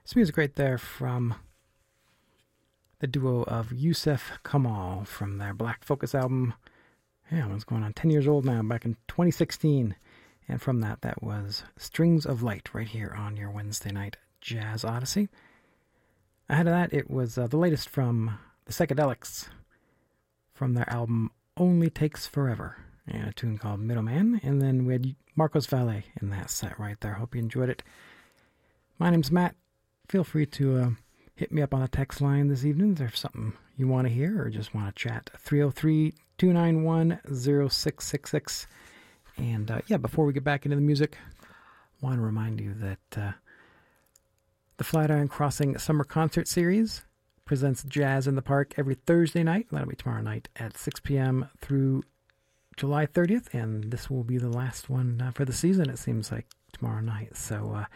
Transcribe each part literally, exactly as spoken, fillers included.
Some music right there from the duo of Yusef Kamal from their Black Focus album. Yeah, it's going on ten years old now, back in twenty sixteen. And from that, that was Strings of Light right here on your Wednesday night Jazz Odyssey. Ahead of that, it was uh, the latest from the Psychedelics from their album Only Takes Forever, and a tune called Middleman. And then we had Marcos Valle in that set right there. Hope you enjoyed it. My name's Matt. Feel free to uh, hit me up on the text line this evening if there's something you want to hear or just want to chat. three oh three, two nine one, oh six six six. And uh, yeah, before we get back into the music, I want to remind you that uh, the Flatiron Crossing Summer Concert Series presents Jazz in the Park every Thursday night. That'll be tomorrow night at six p.m. through July thirtieth. And this will be the last one uh, for the season, it seems like, tomorrow night. So uh,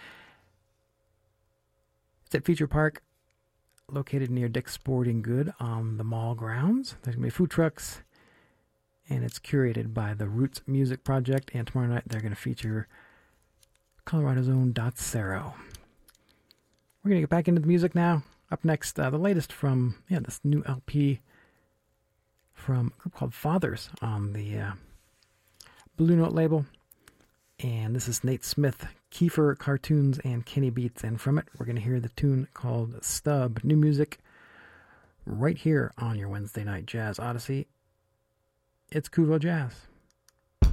it's at Feature Park, located near Dick's Sporting Good on the mall grounds. There's going to be food trucks, and it's curated by the Roots Music Project. And tomorrow night they're going to feature Colorado's own Dot Cero. We're going to get back into the music now. Up next, uh, the latest from yeah this new L P from a group called Fathers on the uh, Blue Note label. And this is Nate Smith, Kiefer Cartoons, and Kenny Beats. And from it, we're going to hear the tune called Stub. New music right here on your Wednesday night Jazz Odyssey. It's Kuvo Jazz.